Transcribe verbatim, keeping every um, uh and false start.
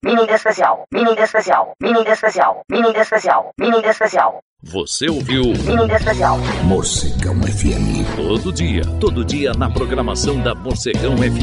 mini especial, mini especial, mini especial, mini especial, mini especial. Você ouviu Mini especial. Morcegão F M. todo dia, todo dia na programação da Morcegão F M.